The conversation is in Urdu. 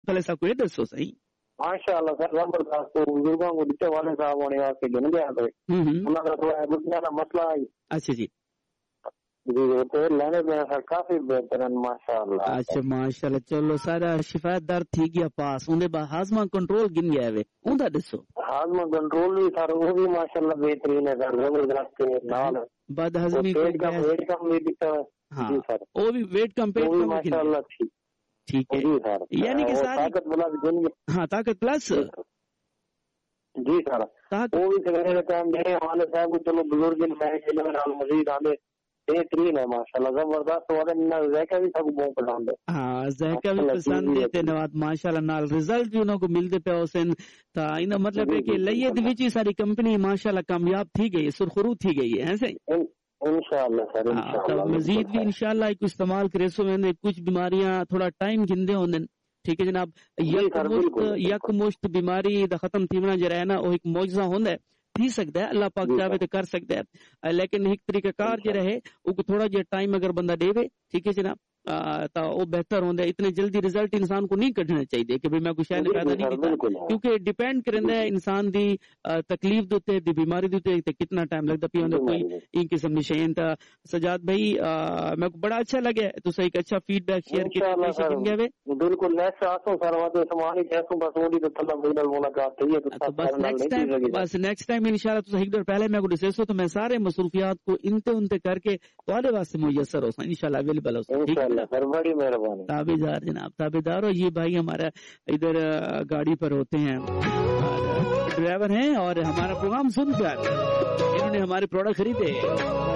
خالد صاحب کو یہ دسو صحیح. ماشاءاللہ سر زبردست. بزرگوں کو دیتے والے صاحب ہونے واسطے گن گیا تو انہوں کا تھوڑا دوسرا کا مسئلہ ہے. اچھا جی جی تو لینے میں سر کافی بہترین ماشاءاللہ. اچھا ماشاءاللہ. چلو سارا شفایت در تھی گیا پاس اندے با ہاضمہ کنٹرول گن گیا ہے اوندا دسو. ہاضمہ کنٹرول بھی سر وہ بھی ماشاءاللہ بہترین ہے سر زبردست نال. بد ہضمی کو پیٹ کم بھی دکھتا ہے. ہاں جی سر وہ بھی ویٹ کم پیٹ کم ماشاءاللہ ٹھیک ہے. جی سر یعنی کہ ساری طاقت بلا گن ہاں طاقت پلس جی سر وہ بھی سگنے ٹائم دے ہمارے صاحب کو چلو بزرگ مزید آدھے بہترین ہے ماشاءاللہ زبردست. اور ذائقہ بھی سب بہت پسند ہے. ہاں ذائقہ بھی پسند ہے نواد ماشاءاللہ نال رزلٹ بھی انہوں کو ملتے پہ حسین تا ان مطلب ہے کہ لئے وچ ساری کمپنی ماشاءاللہ کامیاب تھی گئی سرخرو تھی گئی ہے ایسے انشاءاللہ سر انشاءاللہ. مزید بھی انشاءاللہ ایک استعمال کرے سو میں کچھ بیماریاں تھوڑا ٹائم گندے ہوندے. ٹھیک ہے جناب. یک مشت بیماری دا ختم تھیونا جڑا ہے نا وہ ایک معجزہ ہوندا ہے تھی سکتا ہے اللہ پاک چاہے تو کر سکتا ہے لیکن ایک طریقہ کار جو رہے وہ تھوڑا جہا ٹائم اگر بندہ دے وے ٹھیک ہے جناب تو وہ بہتر ہوندا ہے. اتنے جلدی رزلٹ انسان کو نہیں کڈنا چاہیے کہ میں کچھ پیدا نہیں کیتا کیونکہ ڈیپینڈ کرندا ہے انسان دی تکلیف دے اوتے دی بیماری دے اوتے کتنا ٹائم لگدا پیا ہوندا کوئی این قسم دی شے. تا سجاد بھائی میں کو بڑا اچھا لگا تو صحیح اچھا فیڈ بیک شیئر کیا بالکل نیکسٹ آسو سر واسطے سمانی کیسو بس وہ دی تو طلب ویڈیو ملاقات تھی تو بس نیکسٹ ٹائم انشاءاللہ تو ایک دور پہلے میں کو ڈسکس تو میں سارے مصروفیات کو انتے کر کے تواڈے واسطے میسر ہو انشاءاللہ اویلیبل ہو انشاءاللہ سر. بڑی مہربانی. تابعدار جناب تابعدار. اور یہ بھائی ہمارا ادھر گاڑی پر ہوتے ہیں ڈرائیور ہیں اور ہمارا پروگرام سن کر انہوں نے ہمارے پروڈکٹ خریدے.